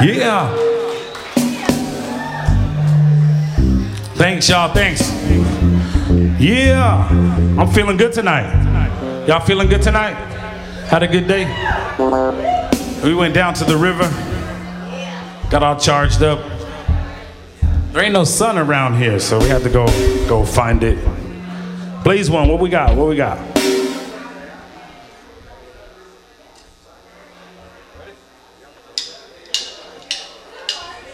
Yeah. Thanks, y'all. Thanks. Yeah. I'm feeling good tonight. Y'all feeling good tonight? Had a good day? We went down to the river. Got all charged up. There ain't no sun around here, so we had to go find it. Blaze one, what we got? What we got?